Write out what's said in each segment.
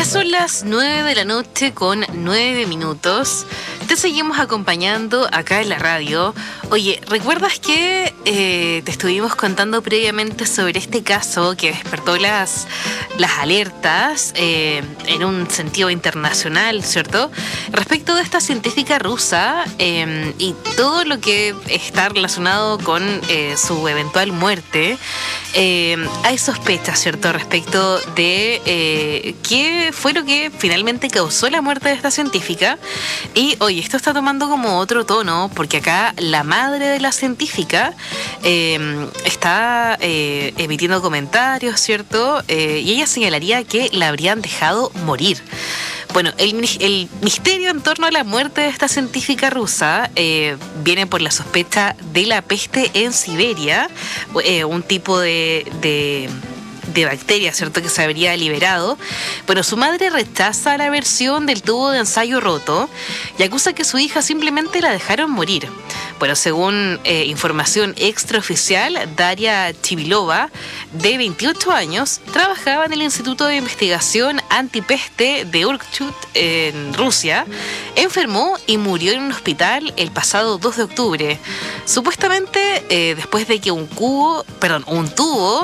son las 9 de la noche con 9 minutos. Te seguimos acompañando acá en la radio. Oye, ¿recuerdas que te estuvimos contando previamente sobre este caso que despertó las alertas en un sentido internacional, ¿cierto? Respecto de esta científica rusa y todo lo que está relacionado con su eventual muerte. Hay sospechas, ¿cierto?, respecto de qué fue lo que finalmente causó la muerte de esta científica. Y oye, esto está tomando como otro tono, porque acá la madre de la científica está emitiendo comentarios, ¿cierto? Y ella señalaría que la habrían dejado morir. Bueno, el misterio en torno a la muerte de esta científica rusa viene por la sospecha de la peste en Siberia, un tipo de bacteria, ¿cierto?, que se habría liberado. Bueno, su madre rechaza la versión del tubo de ensayo roto y acusa que su hija simplemente la dejaron morir. Bueno, según información extraoficial, Daria Chivilova, de 28 años, trabajaba en el Instituto de Investigación Antipeste de Irkutsk, en Rusia. Enfermó y murió en un hospital el pasado 2 de octubre. Supuestamente, después de que un tubo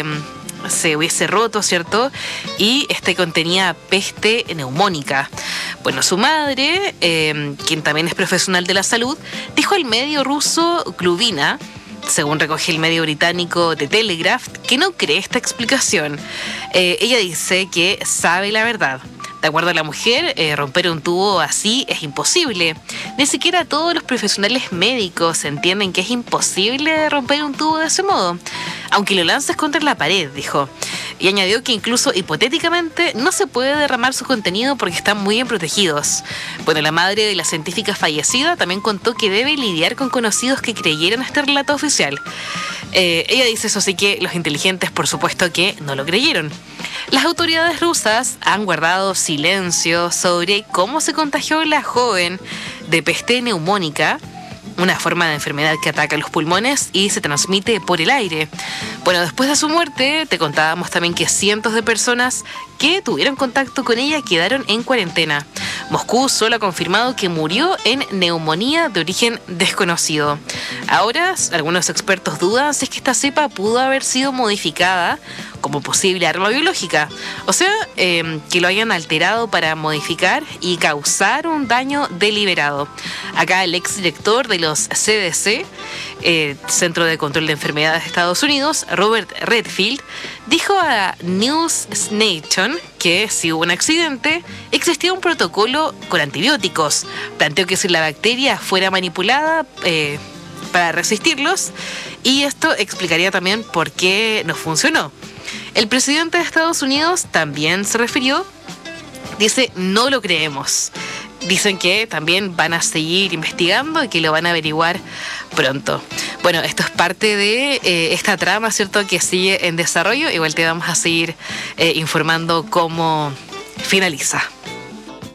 se hubiese roto, ¿cierto? Y contenía peste neumónica. Bueno, su madre, quien también es profesional de la salud, dijo al medio ruso Glubina, según recoge el medio británico The Telegraph, que no cree esta explicación. Ella dice que sabe la verdad. De acuerdo a la mujer, romper un tubo así es imposible. Ni siquiera todos los profesionales médicos entienden que es imposible romper un tubo de ese modo, aunque lo lances contra la pared, dijo. Y añadió que incluso hipotéticamente no se puede derramar su contenido porque están muy bien protegidos. Bueno, la madre de la científica fallecida también contó que debe lidiar con conocidos que creyeron este relato oficial. Ella dice eso, sí, que los inteligentes por supuesto que no lo creyeron. Las autoridades rusas han guardado silencio sobre cómo se contagió la joven de peste neumónica, una forma de enfermedad que ataca los pulmones y se transmite por el aire. Bueno, después de su muerte, te contábamos también que cientos de personas que tuvieron contacto con ella quedaron en cuarentena. Moscú solo ha confirmado que murió en neumonía de origen desconocido. Ahora, algunos expertos dudan si es que esta cepa pudo haber sido modificada como posible arma biológica. O sea, que lo hayan alterado para modificar y causar un daño deliberado. Acá el exdirector de los CDC, Centro de Control de Enfermedades de Estados Unidos, Robert Redfield, dijo a News Nation que si hubo un accidente, existía un protocolo con antibióticos. Planteó que si la bacteria fuera manipulada para resistirlos, y esto explicaría también por qué no funcionó. El presidente de Estados Unidos también se refirió, dice, no lo creemos. Dicen que también van a seguir investigando y que lo van a averiguar pronto. Bueno, esto es parte de esta trama, ¿cierto?, que sigue en desarrollo. Igual te vamos a seguir informando cómo finaliza.